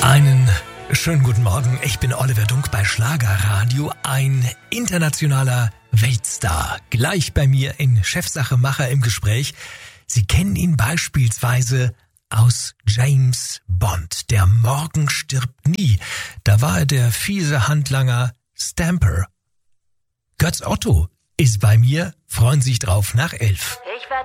Einen schönen guten Morgen, ich bin Oliver Dunk bei Schlagerradio, ein internationaler Weltstar. Gleich bei mir in Chefsache Macher im Gespräch. Sie kennen ihn beispielsweise aus James Bond. Der Morgen stirbt nie. Da war er der fiese Handlanger Stamper. Götz Otto ist bei mir, freuen Sie sich drauf nach 11.